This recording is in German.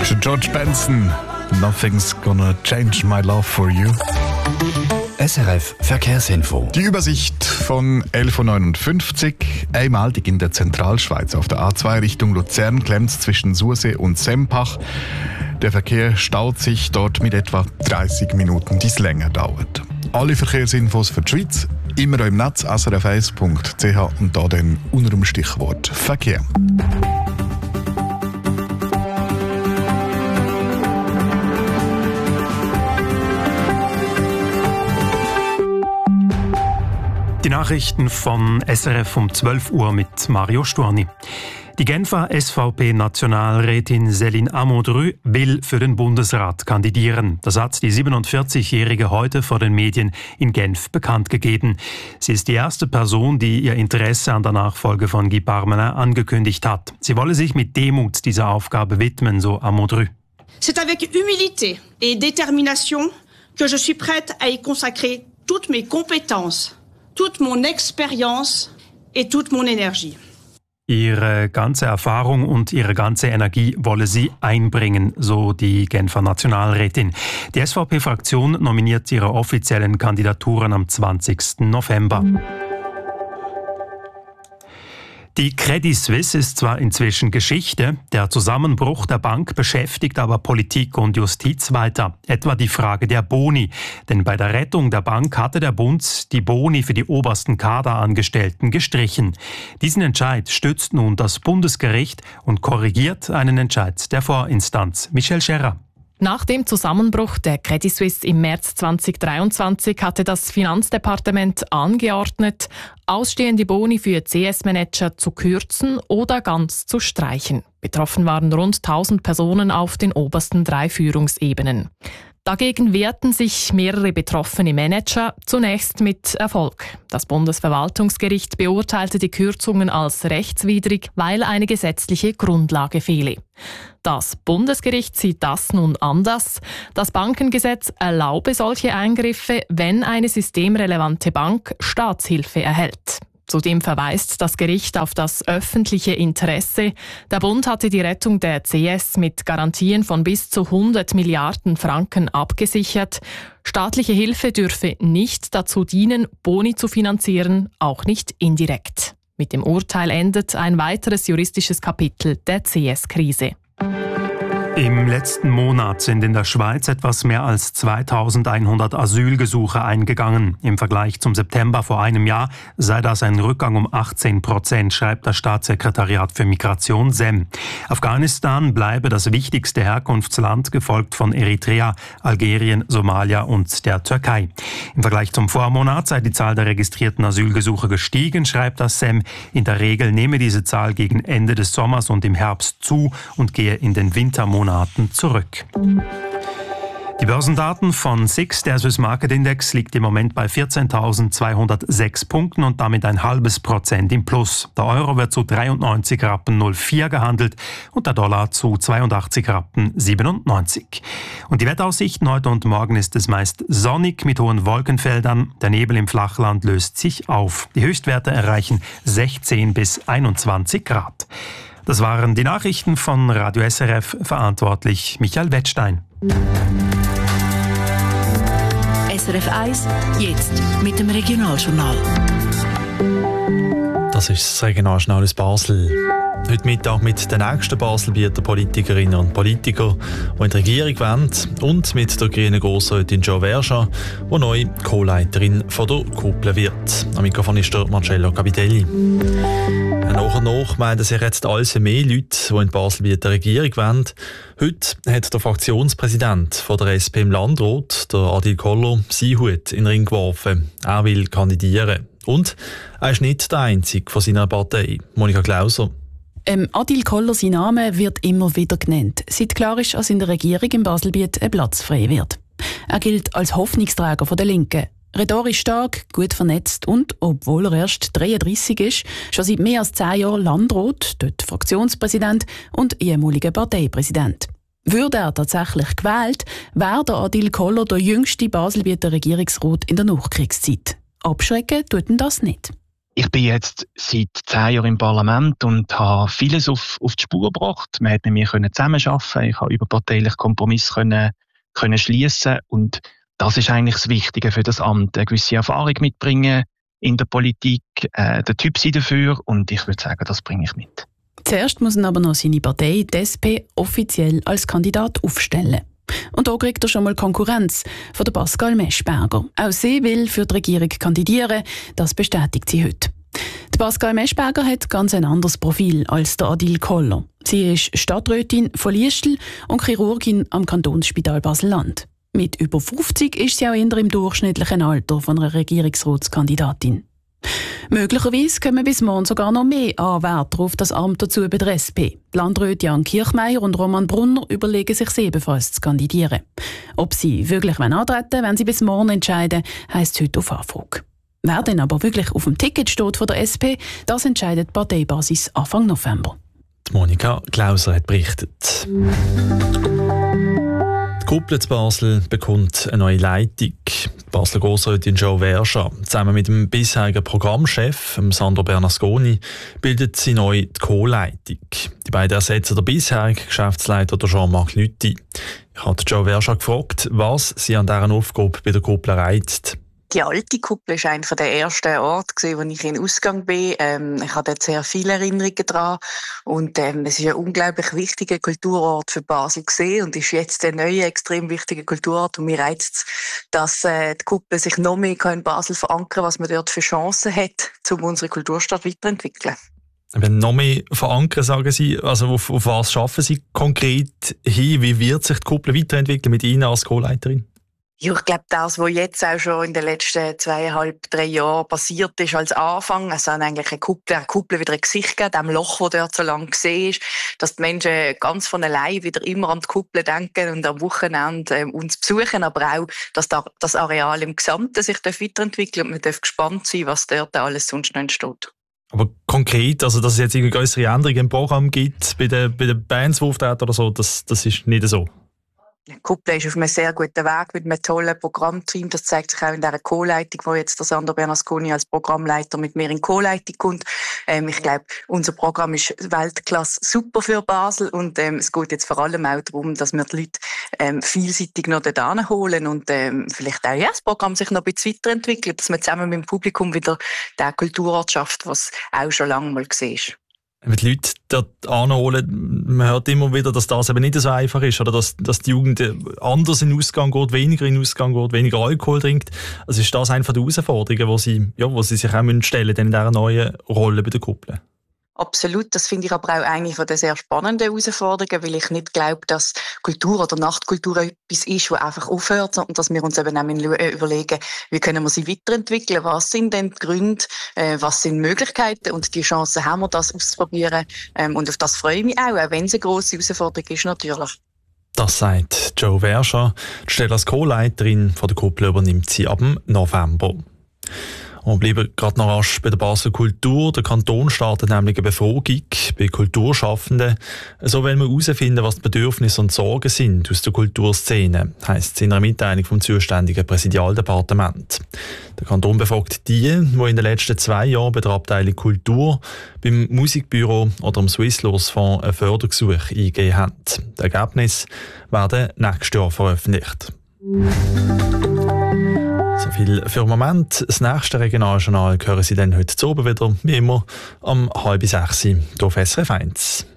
George Benson, Nothing's Gonna Change My Love for You. SRF Verkehrsinfo. Die Übersicht von 11.59 Uhr. Eine Meldung in der Zentralschweiz. Auf der A2 Richtung Luzern klemmt es zwischen Sursee und Sempach. Der Verkehr staut sich dort mit etwa 30 Minuten, die es länger dauert. Alle Verkehrsinfos für die Schweiz immer im Netz srf1.ch und da dann unter dem Stichwort Verkehr. Die Nachrichten von SRF um 12 Uhr mit Mario Storni. Die Genfer SVP-Nationalrätin Céline Amondru will für den Bundesrat kandidieren. Das hat die 47-Jährige heute vor den Medien in Genf bekannt gegeben. Sie ist die erste Person, die ihr Interesse an der Nachfolge von Guy Parmelin angekündigt hat. Sie wolle sich mit Demut dieser Aufgabe widmen, so Amondru. C'est avec humilité et détermination que je suis prête à y consacrer toutes mes compétences, toute mon expérience et toute mon énergie. Ihre ganze Erfahrung und ihre ganze Energie wolle sie einbringen, so die Genfer Nationalrätin. Die SVP-Fraktion nominiert ihre offiziellen Kandidaturen am 20. November. Die Credit Suisse ist zwar inzwischen Geschichte, der Zusammenbruch der Bank beschäftigt aber Politik und Justiz weiter. Etwa die Frage der Boni. Denn bei der Rettung der Bank hatte der Bund die Boni für die obersten Kaderangestellten gestrichen. Diesen Entscheid stützt nun das Bundesgericht und korrigiert einen Entscheid der Vorinstanz. Michel Scherrer. Nach dem Zusammenbruch der Credit Suisse im März 2023 hatte das Finanzdepartement angeordnet, ausstehende Boni für CS-Manager zu kürzen oder ganz zu streichen. Betroffen waren rund 1000 Personen auf den obersten 3 Führungsebenen. Dagegen wehrten sich mehrere betroffene Manager, zunächst mit Erfolg. Das Bundesverwaltungsgericht beurteilte die Kürzungen als rechtswidrig, weil eine gesetzliche Grundlage fehle. Das Bundesgericht sieht das nun anders. Das Bankengesetz erlaube solche Eingriffe, wenn eine systemrelevante Bank Staatshilfe erhält. Zudem verweist das Gericht auf das öffentliche Interesse. Der Bund hatte die Rettung der CS mit Garantien von bis zu 100 Milliarden Franken abgesichert. Staatliche Hilfe dürfe nicht dazu dienen, Boni zu finanzieren, auch nicht indirekt. Mit dem Urteil endet ein weiteres juristisches Kapitel der CS-Krise. Im letzten Monat sind in der Schweiz etwas mehr als 2100 Asylgesuche eingegangen. Im Vergleich zum September vor einem Jahr sei das ein Rückgang um 18%, schreibt das Staatssekretariat für Migration SEM. Afghanistan bleibe das wichtigste Herkunftsland, gefolgt von Eritrea, Algerien, Somalia und der Türkei. Im Vergleich zum Vormonat sei die Zahl der registrierten Asylgesuche gestiegen, schreibt das SEM. In der Regel nehme diese Zahl gegen Ende des Sommers und im Herbst zu und gehe in den Wintermonaten zurück. Die Börsendaten von SIX, der Swiss Market Index, liegt im Moment bei 14.206 Punkten und damit 0,5% im Plus. Der Euro wird zu 93,04 Rappen gehandelt und der Dollar zu 82,97 Rappen. Und die Wetteraussichten heute und morgen ist es meist sonnig mit hohen Wolkenfeldern. Der Nebel im Flachland löst sich auf. Die Höchstwerte erreichen 16 bis 21 Grad. Das waren die Nachrichten von Radio SRF, verantwortlich Michael Wettstein. SRF 1, jetzt mit dem Regionaljournal. Das ist das Regionaljournal aus Basel. Heute Mittag mit den nächsten Baselbieter Politikerinnen und Politikern, die in die Regierung wollen, und mit der grünen Grossrätin Jo Verscha, die neu Co-Leiterin von der Kuppel wird. Am Mikrofon ist der Marcello Capitelli. Nach und nach melden sich jetzt alles mehr Leute, die in die Baselbieter Regierung wollen. Heute hat der Fraktionspräsident von der SP im Landrat, der Adil Koller, seinen Hut in den Ring geworfen. Er will kandidieren. Und er ist nicht der Einzige von seiner Partei. Monika Klauser. Adil Koller, sein Name wird immer wieder genannt, seit klar ist, dass in der Regierung im Baselbiet ein Platz frei wird. Er gilt als Hoffnungsträger der Linken. Rhetorisch stark, gut vernetzt und, obwohl er erst 33 ist, schon seit mehr als 10 Jahren Landrat, dort Fraktionspräsident und ehemaliger Parteipräsident. Würde er tatsächlich gewählt, wäre der Adil Koller der jüngste Baselbieter Regierungsrat in der Nachkriegszeit. Abschrecken tut ihn das nicht. Ich bin jetzt seit 10 Jahren im Parlament und habe vieles auf die Spur gebracht. Man hat mit mir zusammenarbeiten. Ich habe überparteilich Kompromisse können schließen und das ist eigentlich das Wichtige für das Amt. Eine gewisse Erfahrung mitbringen in der Politik, der Typ sein dafür und ich würde sagen, das bringe ich mit. Zuerst muss aber noch seine Partei, die SP, offiziell als Kandidat aufstellen. Und da kriegt er schon mal Konkurrenz von der Pascal Meschberger. Auch sie will für die Regierung kandidieren, das bestätigt sie heute. Die Pascal Meschberger hat ganz ein anderes Profil als der Adil Koller. Sie ist Stadträtin von Liestel und Chirurgin am Kantonsspital Basel-Land. Mit über 50 ist sie auch eher im durchschnittlichen Alter von einer Regierungsratskandidatin. Möglicherweise kommen bis morgen sogar noch mehr Anwärter auf das Amt dazu bei der SP. Die Landräte Jan Kirchmeier und Roman Brunner überlegen sich ebenfalls zu kandidieren. Ob sie wirklich antreten, wenn sie bis morgen entscheiden, heisst heute auf Anfrage. Wer denn aber wirklich auf dem Ticket steht von der SP, das entscheidet die Parteibasis Anfang November. Die Monika Klauser hat berichtet. Die Kuppel zu Basel bekommt eine neue Leitung. Die Basler Grossrätin Joe Verscha zusammen mit dem bisherigen Programmchef Sandro Bernasconi bildet sie neu die Co-Leitung. Die beiden ersetzen den bisherigen Geschäftsleiter Jean-Marc Lüthi. Ich habe Joe Verscha gefragt, was sie an dieser Aufgabe bei der Kuppel reizt. Die alte Kuppel war einer der ersten Orte, wo ich in den Ausgang bin. Ich habe dort sehr viele Erinnerungen daran. Und es ist ein unglaublich wichtiger Kulturort für Basel gewesen und ist jetzt ein neuer, extrem wichtiger Kulturort. Und mir reizt es, dass die Kuppel sich noch mehr in Basel verankern kann, was man dort für Chancen hat, um unsere Kulturstadt weiterzuentwickeln. Wenn noch mehr verankern, sagen Sie, also auf was schaffen Sie konkret hin? Wie wird sich die Kuppel weiterentwickeln mit Ihnen als Co-Leiterin? Ja, ich glaube, das, was jetzt auch schon in den letzten 2,5-3 Jahren passiert ist als Anfang, also eigentlich eine Kuppel wieder ein Gesicht gegeben, dem Loch, das dort so lange gesehen ist, dass die Menschen ganz von allein wieder immer an die Kuppel denken und am Wochenende uns besuchen, aber auch, dass das Areal im Gesamten sich weiterentwickeln und man darf gespannt sein, was dort alles sonst noch entsteht. Aber konkret, also dass es jetzt eine größere Änderung im Programm gibt, bei den Bands, die auftreten oder so, das ist nicht so? Die Kuppel ist auf einem sehr guten Weg mit einem tollen Programmteam. Das zeigt sich auch in dieser Co-Leitung, wo jetzt der Sandro Bernasconi als Programmleiter mit mir in Co-Leitung kommt. Ich glaube, unser Programm ist Weltklasse super für Basel und es geht jetzt vor allem auch darum, dass wir die Leute vielseitig noch dort holen und vielleicht auch das Programm sich noch ein bisschen weiterentwickelt, dass man zusammen mit dem Publikum wieder die Kulturort schafft, was auch schon lange mal gesehen ist. Wenn die Leute dort anholen, man hört immer wieder, dass das eben nicht so einfach ist, oder dass die Jugend anders in den Ausgang geht, weniger in den Ausgang geht, weniger Alkohol trinkt. Also ist das eine der Herausforderungen, wo sie sich auch stellen müssen in dieser neuen Rolle bei der Kuppel? Absolut, das finde ich aber auch eine von den sehr spannenden Herausforderungen, weil ich nicht glaube, dass Kultur oder Nachtkultur etwas ist, was einfach aufhört, sondern dass wir uns eben auch überlegen, wie können wir sie weiterentwickeln, was sind denn die Gründe, was sind Möglichkeiten und die Chancen haben wir, das auszuprobieren und auf das freue ich mich auch wenn es eine grosse Herausforderung ist natürlich. Das sagt Joe Verscha. Die Stelle als Co-Leiterin von der Kuppel übernimmt sie ab November. Und bleiben gerade noch rasch bei der Basler Kultur. Der Kanton startet nämlich eine Befragung bei Kulturschaffenden. So wollen wir herausfinden, was die Bedürfnisse und Sorgen sind aus der Kulturszene, heisst es in einer Mitteilung vom zuständigen Präsidialdepartement. Der Kanton befragt die in den letzten 2 Jahren bei der Abteilung Kultur, beim Musikbüro oder im Swisslos-Fonds ein Fördergesuch eingegeben haben. Die Ergebnisse werden nächstes Jahr veröffentlicht. So viel für den Moment. Das nächste Regionaljournal hören Sie dann heute zu oben wieder, wie immer, um 5:30 hier auf SRF 1.